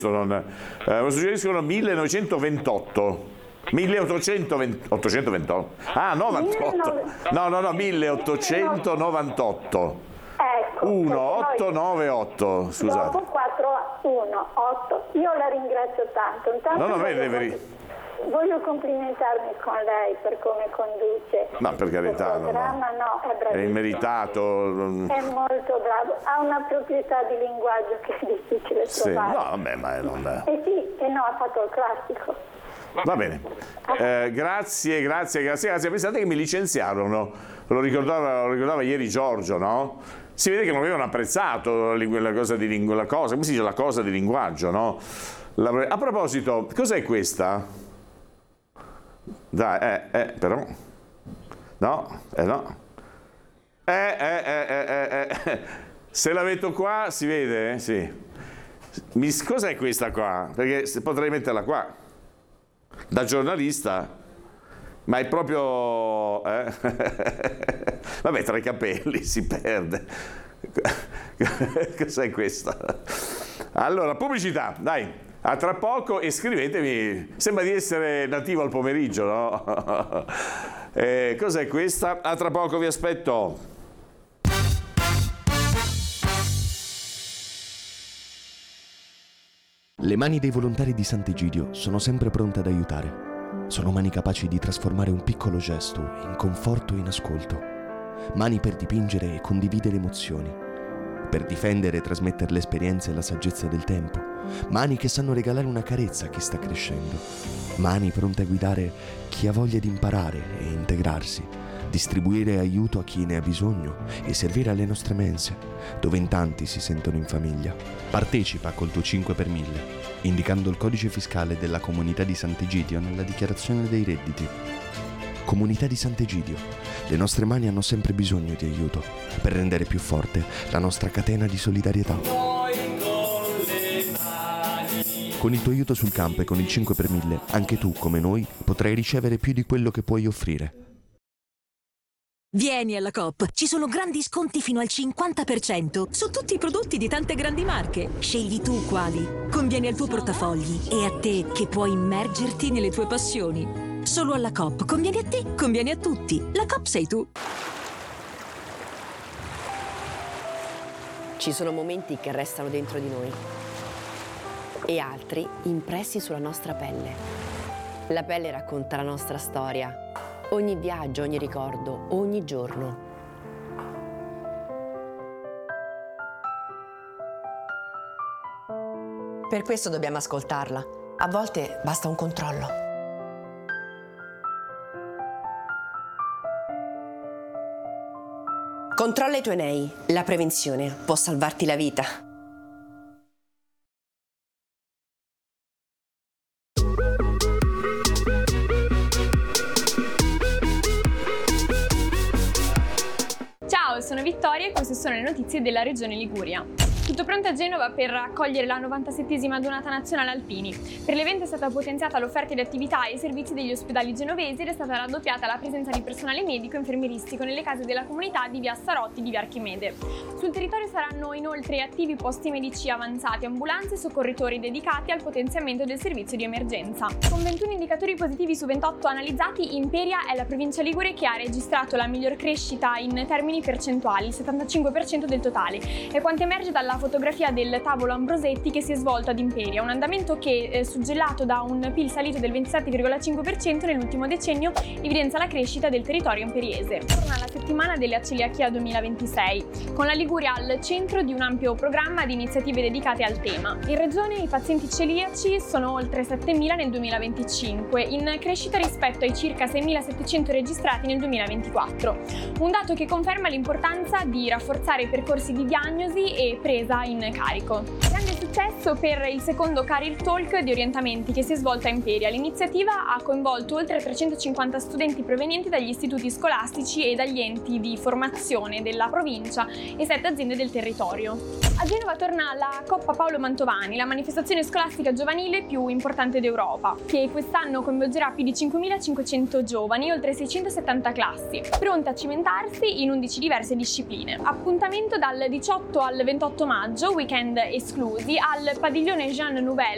suggeriscono 1928. 1828. Ah, 98. No, 1898. Ecco, 1898, scusate. Dopo 418. Io la ringrazio tanto. Voglio complimentarmi con lei per come conduce. No, per carità, il programma, è bravissimo. È immeritato. È molto bravo, ha una proprietà di linguaggio che è difficile trovare. No, vabbè, ma non è. Ha fatto il classico. Va bene, grazie. Pensate che mi licenziarono, lo ricordava ieri Giorgio, no? Si vede che non avevano apprezzato la cosa di linguaggio, no? A proposito, cos'è questa? Dai, però. No. Se la metto qua, si vede? Sì. Cos'è questa qua? Perché potrei metterla qua. Da giornalista. Ma è proprio... Vabbè, tra i capelli si perde. Cos'è questa? Allora, pubblicità, dai. A tra poco e scrivetemi, sembra di essere nativo al pomeriggio, no? Cos'è questa? A tra poco, vi aspetto. Le mani dei volontari di Sant'Egidio sono sempre pronte ad aiutare. Sono mani capaci di trasformare un piccolo gesto in conforto e in ascolto. Mani per dipingere e condividere emozioni. Per difendere e trasmettere l'esperienza e la saggezza del tempo. Mani che sanno regalare una carezza a chi sta crescendo. Mani pronte a guidare chi ha voglia di imparare e integrarsi, distribuire aiuto a chi ne ha bisogno e servire alle nostre mense, dove in tanti si sentono in famiglia. Partecipa col tuo 5 per 1000, indicando il codice fiscale della Comunità di Sant'Egidio nella dichiarazione dei redditi. Comunità di Sant'Egidio, le nostre mani hanno sempre bisogno di aiuto per rendere più forte la nostra catena di solidarietà. Con il tuo aiuto sul campo e con il 5 per 1000, anche tu, come noi, potrai ricevere più di quello che puoi offrire. Vieni alla Coop, ci sono grandi sconti fino al 50% su tutti i prodotti di tante grandi marche. Scegli tu quali. Conviene al tuo portafogli e a te che puoi immergerti nelle tue passioni. Solo alla Coop, conviene a te, conviene a tutti. La Coop sei tu. Ci sono momenti che restano dentro di noi e altri impressi sulla nostra pelle. La pelle racconta la nostra storia, ogni viaggio, ogni ricordo, ogni giorno. Per questo dobbiamo ascoltarla. A volte basta un controllo. Controlla i tuoi nei. La prevenzione può salvarti la vita. Ciao, sono Vittoria e queste sono le notizie della Regione Liguria. Tutto pronto a Genova per accogliere la 97esima Donata Nazionale Alpini. Per l'evento è stata potenziata l'offerta di attività e servizi degli ospedali genovesi ed è stata raddoppiata la presenza di personale medico e infermieristico nelle case della comunità di via Sarotti e di via Archimede. Sul territorio saranno inoltre attivi posti medici avanzati, ambulanze e soccorritori dedicati al potenziamento del servizio di emergenza. Con 21 indicatori positivi su 28 analizzati, Imperia è la provincia ligure che ha registrato la miglior crescita in termini percentuali, il 75% del totale. È quanto emerge dalla fotografia del tavolo Ambrosetti che si è svolto ad Imperia, un andamento che, suggellato da un PIL salito del 27,5% nell'ultimo decennio, evidenzia la crescita del territorio imperiese. Torna la settimana della celiachia 2026, con la Liguria al centro di un ampio programma di iniziative dedicate al tema. In regione i pazienti celiaci sono oltre 7.000 nel 2025, in crescita rispetto ai circa 6.700 registrati nel 2024. Un dato che conferma l'importanza di rafforzare i percorsi di diagnosi e presa in carico. Grande successo per il secondo Career Talk di orientamenti che si è svolto a Imperia. L'iniziativa ha coinvolto oltre 350 studenti provenienti dagli istituti scolastici e dagli enti di formazione della provincia e 7 aziende del territorio. A Genova torna la Coppa Paolo Mantovani, la manifestazione scolastica giovanile più importante d'Europa, che quest'anno coinvolgerà più di 5.500 giovani e oltre 670 classi, pronte a cimentarsi in 11 diverse discipline. Appuntamento dal 18 al 28 maggio, weekend esclusi, al padiglione Jean Nouvel